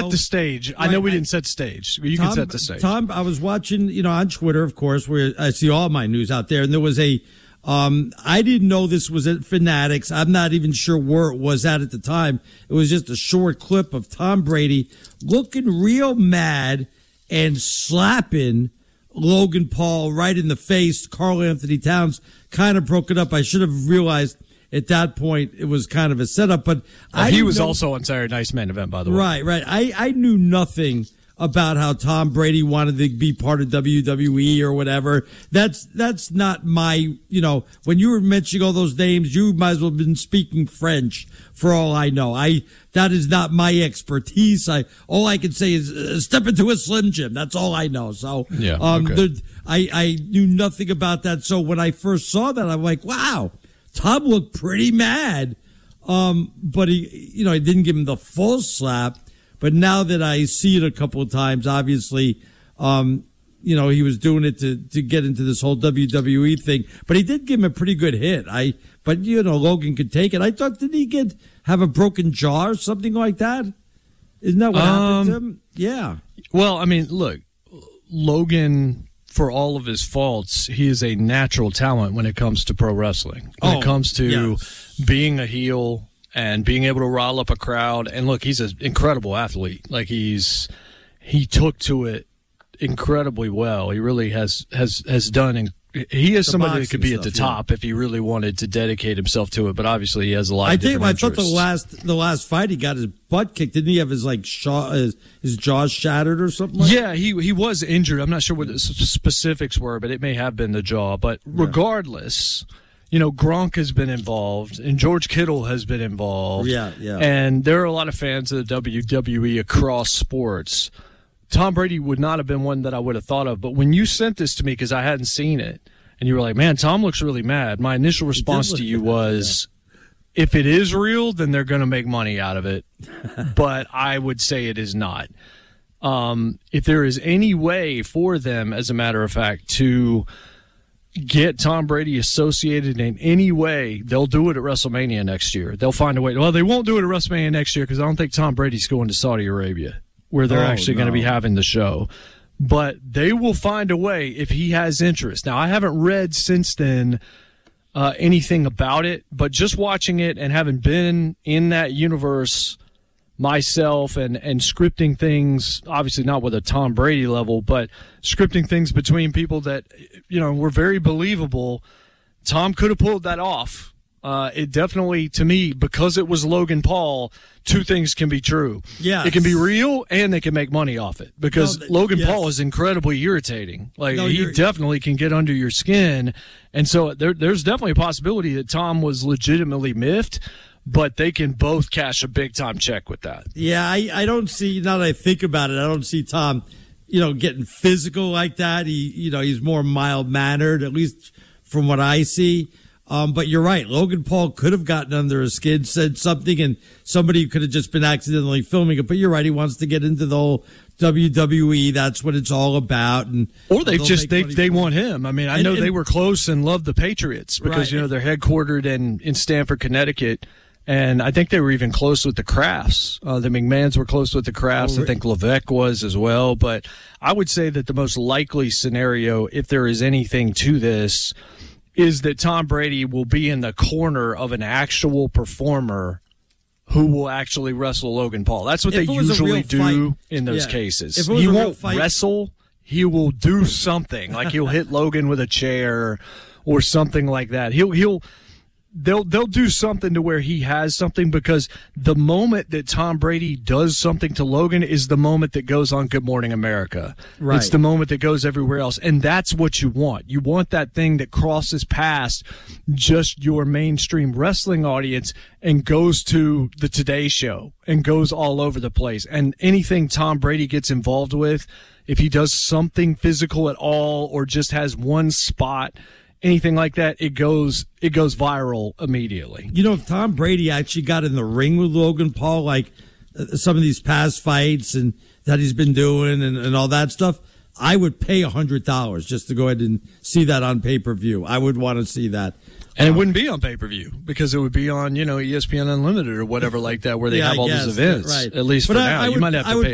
set the stage. I know we didn't set the stage. You can set the stage. Tom, I was watching, on Twitter, of course, where I see all my news out there, and there was I didn't know this was at Fanatics. I'm not even sure where it was at the time. It was just a short clip of Tom Brady looking real mad and slapping Logan Paul right in the face. Karl Anthony Towns kind of broke it up. I should have realized at that point it was kind of a setup, but he was also on Saturday Night's Main Event, by the way. Right. I knew nothing about how Tom Brady wanted to be part of WWE or whatever. That's not my, when you were mentioning all those names, you might as well have been speaking French for all I know. That is not my expertise. All I can say is step into a Slim Jim. That's all I know. So, yeah, okay. I knew nothing about that. So when I first saw that, I'm like, wow, Tom looked pretty mad. But he didn't give him the full slap. But now that I see it a couple of times, obviously, he was doing it to get into this whole WWE thing. But he did give him a pretty good hit. But Logan could take it. I thought, did he have a broken jaw or something like that? Isn't that what happened to him? Yeah. Well, I mean, look, Logan, for all of his faults, he is a natural talent when it comes to pro wrestling. When it comes to being a heel and being able to rile up a crowd. And look, he's an incredible athlete. Like he took to it incredibly well. He really has done. He is somebody that could be at the top if he really wanted to dedicate himself to it. But obviously, he has a lot of different interests. I thought the last fight he got his butt kicked. Didn't he have his his jaw shattered or something? Yeah, he was injured. I'm not sure what the specifics were, but it may have been the jaw. But regardless, Gronk has been involved, and George Kittle has been involved. Yeah. And there are a lot of fans of the WWE across sports. Tom Brady would not have been one that I would have thought of. But when you sent this to me, because I hadn't seen it, and you were like, man, Tom looks really mad, my initial response to you was, if it is real, then they're going to make money out of it. But I would say it is not. If there is any way for them, as a matter of fact, to get Tom Brady associated in any way, they'll do it at WrestleMania next year. They'll find a way. Well, they won't do it at WrestleMania next year because I don't think Tom Brady's going to Saudi Arabia, where they're actually going to be having the show. But they will find a way if he has interest. Now, I haven't read since then anything about it, but just watching it and having been in that universe myself and scripting things, obviously not with a Tom Brady level, but scripting things between people that, were very believable, Tom could have pulled that off. It definitely, to me, because it was Logan Paul, two things can be true. Yeah, it can be real and they can make money off it because Logan Paul is incredibly irritating. He definitely can get under your skin. And so there's definitely a possibility that Tom was legitimately miffed, but they can both cash a big time check with that. Yeah, I don't see, now that I think about it, I don't see Tom, getting physical like that. He's more mild mannered, at least from what I see. But you're right. Logan Paul could have gotten under his skin, said something, and somebody could have just been accidentally filming it. But you're right. He wants to get into the whole WWE. That's what it's all about. Or they want him. I mean, I know they were close and loved the Patriots because, they're headquartered in Stamford, Connecticut. And I think they were even close with the Crafts. The McMahons were close with the Crafts. I think Levesque was as well. But I would say that the most likely scenario, if there is anything to this, is that Tom Brady will be in the corner of an actual performer who will actually wrestle Logan Paul. That's what they usually do in those cases. He won't wrestle. He will do something. Like he'll hit Logan with a chair or something like that. They'll do something to where he has something, because the moment that Tom Brady does something to Logan is the moment that goes on Good Morning America. Right. It's the moment that goes everywhere else. And that's what you want. You want that thing that crosses past just your mainstream wrestling audience and goes to the Today Show and goes all over the place. And anything Tom Brady gets involved with, if he does something physical at all or just has one spot, anything like that, it goes viral immediately. If Tom Brady actually got in the ring with Logan Paul, like some of these past fights and that he's been doing and all that stuff, I would pay $100 just to go ahead and see that on pay-per-view. I would want to see that. And it wouldn't be on pay-per-view because it would be on, ESPN Unlimited or whatever like that, where they have all these events. Right. At least for now. You might have to pay